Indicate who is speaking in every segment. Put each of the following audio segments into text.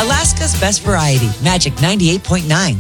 Speaker 1: Alaska's best variety, Magic 98.9.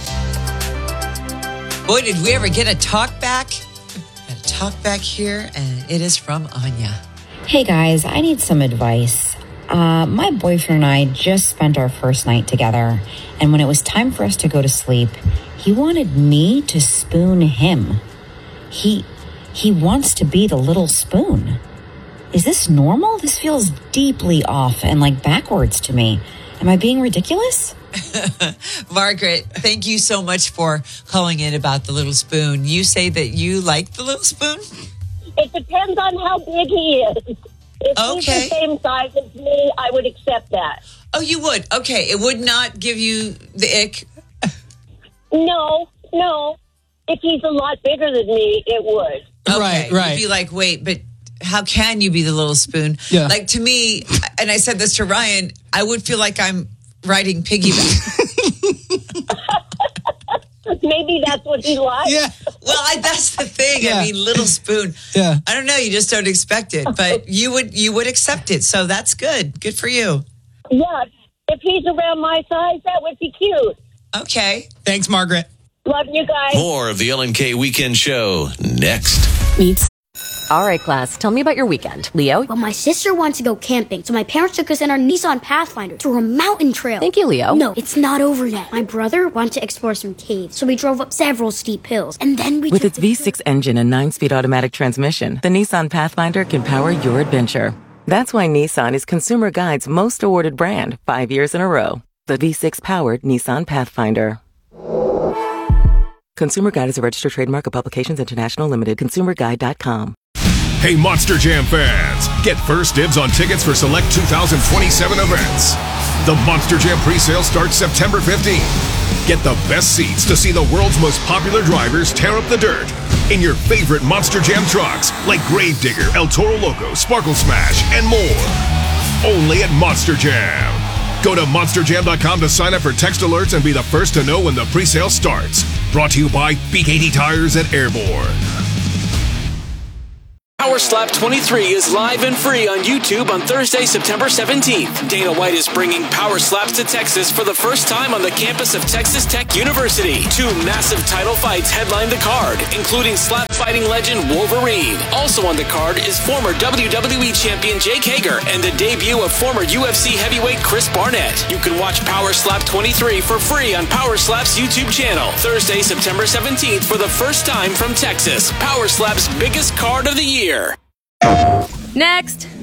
Speaker 1: Boy, did we ever get a talk back? Got a talk back here, and it is from Anya.
Speaker 2: Hey guys, I need some advice. My boyfriend and I just spent our first night together, and when it was time for us to go to sleep, he wanted me to spoon him. He wants to be the little spoon. Is this normal? This feels deeply off and like backwards to me. Am I being ridiculous?
Speaker 1: Margaret, thank you so much for calling in about the little spoon. You say that you like the little spoon?
Speaker 3: It depends on how big he is. If he's the same size as me, I would accept that.
Speaker 1: Oh, you would? Okay. It would not give you the ick?
Speaker 3: No. If he's a lot bigger than me, it would.
Speaker 1: Okay.
Speaker 4: Right.
Speaker 1: You'd be like, wait, but how can you be the little spoon?
Speaker 4: Yeah.
Speaker 1: Like, to me, and I said this to Ryan, I would feel like I'm riding piggyback.
Speaker 3: Maybe that's what he likes.
Speaker 4: Yeah.
Speaker 1: Well, that's the thing.
Speaker 4: Yeah.
Speaker 1: I mean, little spoon.
Speaker 4: Yeah.
Speaker 1: I don't know. You just don't expect it, but you would accept it. So that's good. Good for you.
Speaker 3: Yeah. If he's around my size, that would be cute.
Speaker 1: Okay.
Speaker 4: Thanks, Margaret.
Speaker 3: Love you guys.
Speaker 5: More of the Ellen K Weekend Show next.
Speaker 6: All right, class, tell me about your weekend. Leo?
Speaker 7: Well, my sister wanted to go camping, so my parents took us in our Nissan Pathfinder to a mountain trail.
Speaker 6: Thank you, Leo.
Speaker 7: No, it's not over yet. My brother wanted to explore some caves, so we drove up several steep hills, and then we
Speaker 8: With its V6 engine and 9-speed automatic transmission, the Nissan Pathfinder can power your adventure. That's why Nissan is Consumer Guide's most awarded brand 5 years in a row. The V6-powered Nissan Pathfinder. Consumer Guide is a registered trademark of Publications International Limited. ConsumerGuide.com.
Speaker 9: Hey, Monster Jam fans, get first dibs on tickets for select 2027 events. The Monster Jam presale starts September 15th. Get the best seats to see the world's most popular drivers tear up the dirt in your favorite Monster Jam trucks like Gravedigger, El Toro Loco, Sparkle Smash, and more. Only at Monster Jam. Go to monsterjam.com to sign up for text alerts and be the first to know when the presale starts. Brought to you by B80 Tires at Airborne.
Speaker 10: Power Slap 23 is live and free on YouTube on Thursday, September 17th. Dana White is bringing Power Slaps to Texas for the first time on the campus of Texas Tech University. 2 massive title fights headline the card, including slap fighting legend Wolverine. Also on the card is former WWE champion Jake Hager and the debut of former UFC heavyweight Chris Barnett. You can watch Power Slap 23 for free on Power Slap's YouTube channel. Thursday, September 17th for the first time from Texas. Power Slap's biggest card of the year.
Speaker 6: Next.